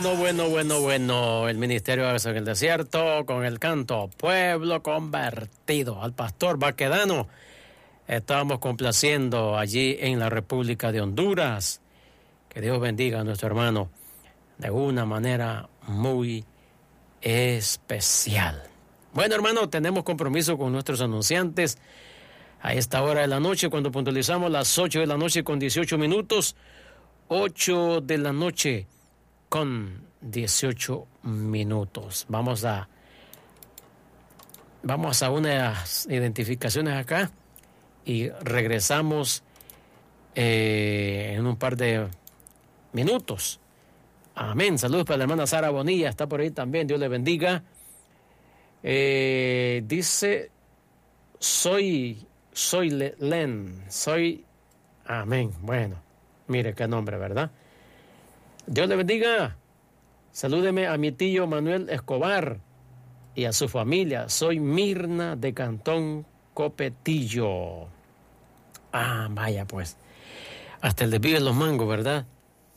Bueno. El Ministerio de en el Desierto con el canto Pueblo Convertido. Al pastor Baquedano estábamos complaciendo allí en la República de Honduras. Que Dios bendiga a nuestro hermano de una manera muy especial. Bueno, hermano, tenemos compromiso con nuestros anunciantes a esta hora de la noche, cuando puntualizamos las 8 de la noche con 18 minutos. 8 de la noche con 18 minutos. Vamos a unas identificaciones acá y regresamos en un par de minutos. Amén. Saludos para la hermana Sara Bonilla, está por ahí también, Dios le bendiga. Dice, soy Len, amén. Bueno, mire qué nombre, ¿verdad? Dios le bendiga. Salúdeme a mi tío Manuel Escobar y a su familia. Soy Mirna de Cantón Copetillo. Ah, vaya pues. Hasta el de Vive los Mangos, ¿verdad?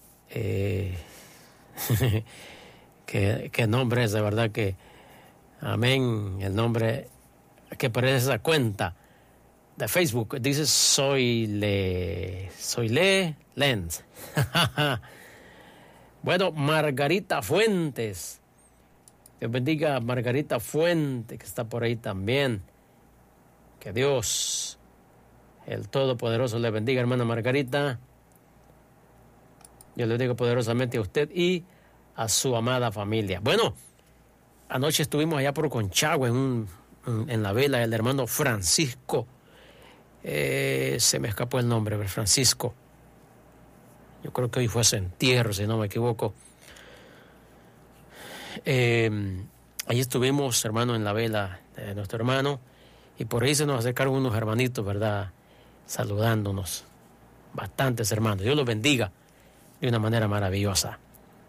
¿Qué nombre es, de verdad que... Amén. El nombre que aparece esa cuenta de Facebook. Dice Soy Le Lenz. Bueno, Margarita Fuentes. Dios bendiga a Margarita Fuentes, que está por ahí también. Que Dios, el Todopoderoso, le bendiga, hermana Margarita. Yo le digo poderosamente a usted y a su amada familia. Bueno, anoche estuvimos allá por Conchagua, en la vela del hermano Francisco. Se me escapó el nombre, Francisco. Yo creo que hoy fue su entierro, si no me equivoco. Ahí estuvimos, hermano, en la vela de nuestro hermano, y por ahí se nos acercaron unos hermanitos, ¿verdad? Saludándonos. Bastantes hermanos. Dios los bendiga de una manera maravillosa.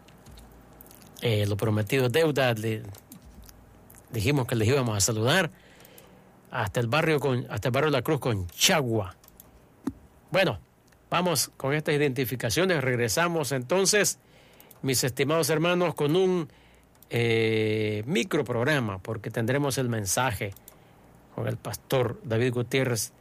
Lo prometido es deuda. Dijimos que les íbamos a saludar hasta el barrio de la Cruz, Conchagua. Bueno, vamos con estas identificaciones. Regresamos entonces, mis estimados hermanos, con un microprograma, porque tendremos el mensaje con el pastor David Gutiérrez